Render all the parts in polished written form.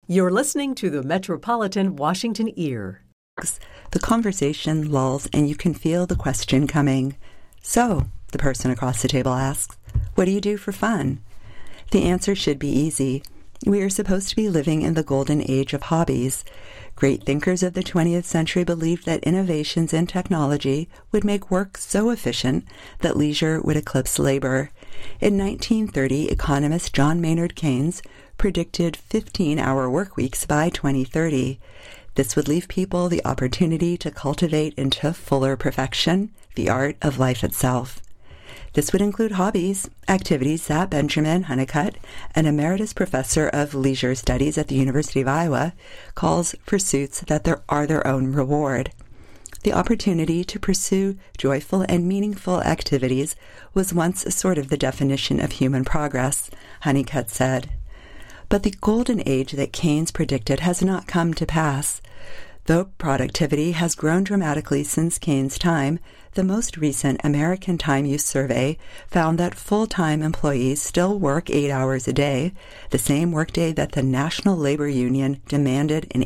You're listening to the Metropolitan Washington Ear. The conversation lulls and you can feel the question coming. So, the person across the table asks, what do you do for fun? The answer should be easy. We are supposed to be living in the golden age of hobbies. Great thinkers of the 20th century believed that innovations in technology would make work so efficient that leisure would eclipse labor. In 1930, economist John Maynard Keynes predicted 15-hour work weeks by 2030. This would leave people the opportunity to cultivate into fuller perfection the art of life itself. This would include hobbies, activities that Benjamin Honeycutt, an emeritus professor of leisure studies at the University of Iowa, calls pursuits that are their own reward. The opportunity to pursue joyful and meaningful activities was once sort of the definition of human progress, Honeycutt said. But the golden age that Keynes predicted has not come to pass. Though productivity has grown dramatically since Keynes' time, the most recent American Time Use Survey found that full-time employees still work 8 hours a day, the same workday that the National Labor Union demanded in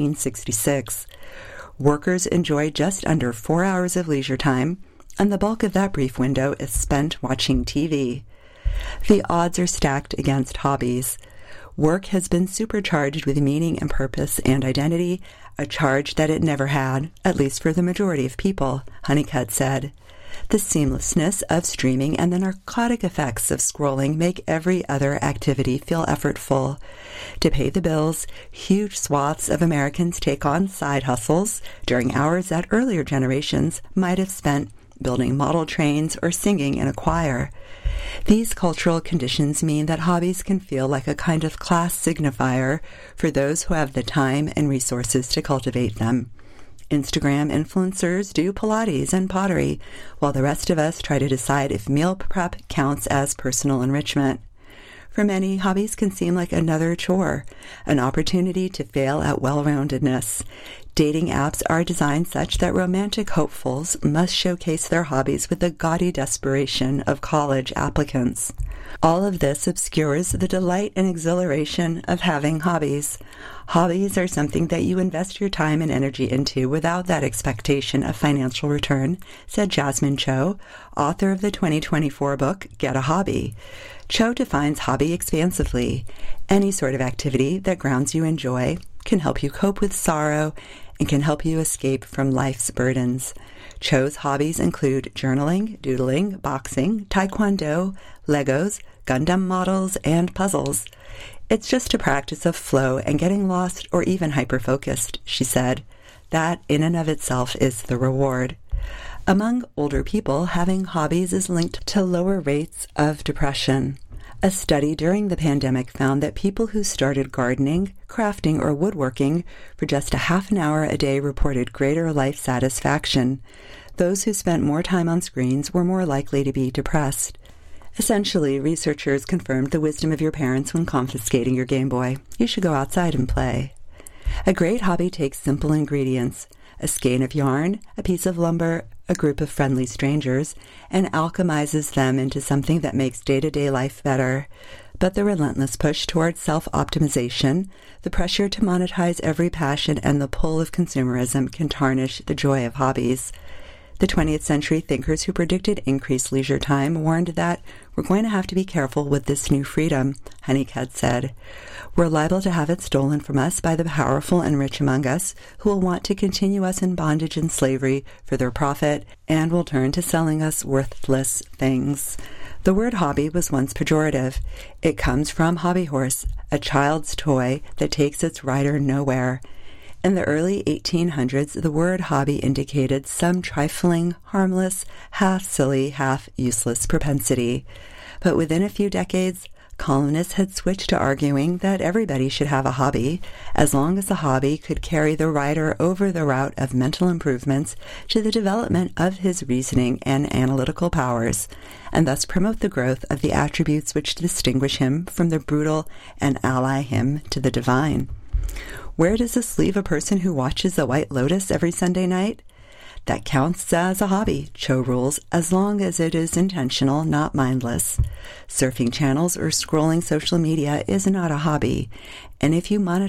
1866. Workers enjoy just under 4 hours of leisure time, and the bulk of that brief window is spent watching TV. The odds are stacked against hobbies. Work has been supercharged with meaning and purpose and identity, a charge that it never had, at least for the majority of people, Honeycutt said. The seamlessness of streaming and the narcotic effects of scrolling make every other activity feel effortful. To pay the bills, huge swaths of Americans take on side hustles during hours that earlier generations might have spent building model trains or singing in a choir. These cultural conditions mean that hobbies can feel like a kind of class signifier for those who have the time and resources to cultivate them. Instagram influencers do Pilates and pottery, while the rest of us try to decide if meal prep counts as personal enrichment. For many, hobbies can seem like another chore, an opportunity to fail at well-roundedness. Dating apps are designed such that romantic hopefuls must showcase their hobbies with the gaudy desperation of college applicants. All of this obscures the delight and exhilaration of having hobbies. Hobbies are something that you invest your time and energy into without that expectation of financial return, said Jasmine Cho, author of the 2024 book, Get a Hobby. Cho defines hobby expansively. Any sort of activity that grounds you in joy, can help you cope with sorrow, and can help you escape from life's burdens. Cho's hobbies include journaling, doodling, boxing, taekwondo, Legos, Gundam models, and puzzles. It's just a practice of flow and getting lost or even hyper-focused, she said. That, in and of itself, is the reward. Among older people, having hobbies is linked to lower rates of depression. A study during the pandemic found that people who started gardening, crafting, or woodworking for just a half an hour a day reported greater life satisfaction. Those who spent more time on screens were more likely to be depressed. Essentially, researchers confirmed the wisdom of your parents when confiscating your Game Boy. You should go outside and play. A great hobby takes simple ingredients: a skein of yarn, a piece of lumber, a group of friendly strangers, and alchemizes them into something that makes day-to-day life better. But the relentless push towards self-optimization, the pressure to monetize every passion, and the pull of consumerism can tarnish the joy of hobbies. The 20th century thinkers who predicted increased leisure time warned that we're going to have to be careful with this new freedom, Honeycutt said. We're liable to have it stolen from us by the powerful and rich among us who will want to continue us in bondage and slavery for their profit and will turn to selling us worthless things. The word hobby was once pejorative. It comes from hobby horse, a child's toy that takes its rider nowhere. In the early 1800s, the word hobby indicated some trifling, harmless, half-silly, half-useless propensity. But within a few decades, colonists had switched to arguing that everybody should have a hobby, as long as the hobby could carry the rider over the route of mental improvements to the development of his reasoning and analytical powers, and thus promote the growth of the attributes which distinguish him from the brutal and ally him to the divine. Where does this leave a person who watches The White Lotus every Sunday night? That counts as a hobby, Cho rules, as long as it is intentional, not mindless. Surfing channels or scrolling social media is not a hobby, and if you monetize